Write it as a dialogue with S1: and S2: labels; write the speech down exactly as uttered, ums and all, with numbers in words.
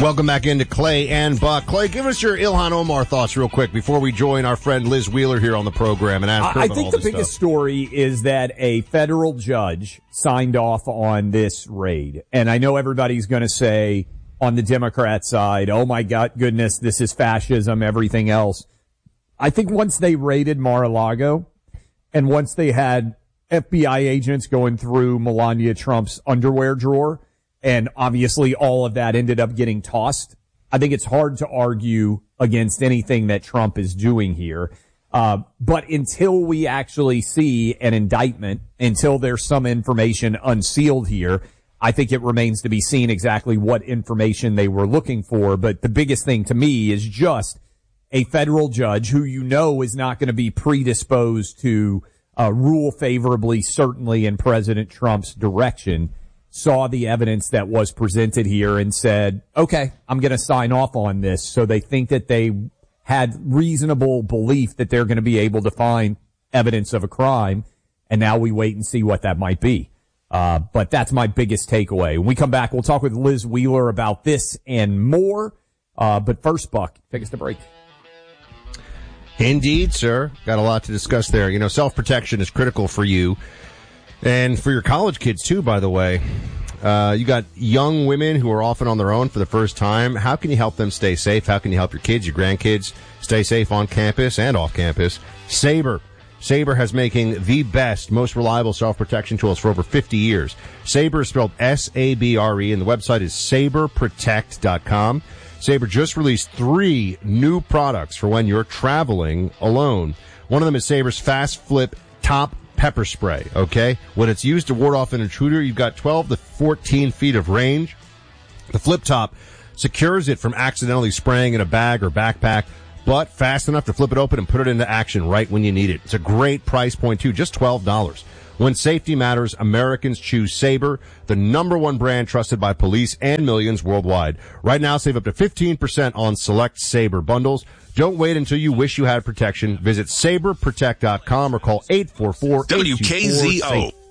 S1: Welcome back into Clay and Buck. Clay, give us your Ilhan Omar thoughts real quick before we join our friend Liz Wheeler here on the program and ask her
S2: I
S1: about
S2: think
S1: all
S2: the
S1: this
S2: biggest
S1: stuff.
S2: story is that a federal judge signed off on this raid. And I know everybody's going to say on the Democrat side, oh my God, goodness, this is fascism, everything else. I think once they raided Mar-a-Lago and once they had F B I agents going through Melania Trump's underwear drawer, and obviously all of that ended up getting tossed, I think it's hard to argue against anything that Trump is doing here. Uh, but until we actually see an indictment, until there's some information unsealed here, I think it remains to be seen exactly what information they were looking for. But the biggest thing to me is just a federal judge who you know is not going to be predisposed to uh, rule favorably, certainly in President Trump's direction, saw the evidence that was presented here and said, okay, I'm going to sign off on this. So they think that they had reasonable belief that they're going to be able to find evidence of a crime. And now we wait and see what that might be. Uh, but that's my biggest takeaway. When we come back, we'll talk with Liz Wheeler about this and more. Uh, but first, Buck, take us to break.
S1: Indeed, sir. Got a lot to discuss there. You know, self-protection is critical for you. And for your college kids, too, by the way. Uh, you got young women who are often on their own for the first time. How can you help them stay safe? How can you help your kids, your grandkids, stay safe on campus and off campus? Sabre. Sabre has making the best, most reliable self-protection tools for over fifty years. Sabre is spelled S A B R E, and the website is sabre protect dot com. Sabre just released three new products for when you're traveling alone. One of them is Sabre's Fast Flip Top Pepper Spray, okay? When it's used to ward off an intruder, you've got twelve to fourteen feet of range. The flip top secures it from accidentally spraying in a bag or backpack, but fast enough to flip it open and put it into action right when you need it. It's a great price point, too, just twelve dollars. When safety matters, Americans choose Sabre, the number one brand trusted by police and millions worldwide. Right now, save up to fifteen percent on select Sabre bundles. Don't wait until you wish you had protection. Visit sabre protect dot com or call eight four four, eight two four,
S3: W K Z O.